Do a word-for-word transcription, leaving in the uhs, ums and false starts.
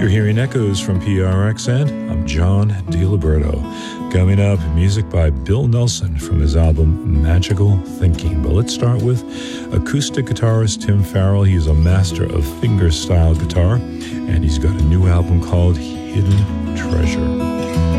You're hearing echoes from P R X, and I'm John DiLiberto. Coming up, music by Bill Nelson from his album Magical Thinking. But let's start with acoustic guitarist Tim Farrell. He's a master of fingerstyle guitar, and he's got a new album called Hidden Treasure.